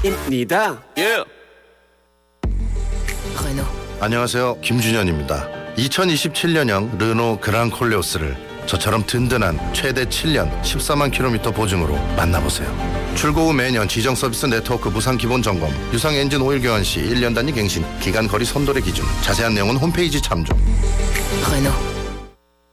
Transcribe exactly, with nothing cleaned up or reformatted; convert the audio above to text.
입니다. 예. Renault. 안녕하세요, 김준현입니다. 이천이십칠년형 르노 그랑 콜레오스를 저처럼 든든한 최대 칠 년 십사만 킬로미터 보증으로 만나보세요. 출고 후 매년 지정 서비스 네트워크 무상 기본 점검, 유상 엔진 오일 교환 시 일 년 단위 갱신, 기간 거리 선도의 기준, 자세한 내용은 홈페이지 참조. Renault.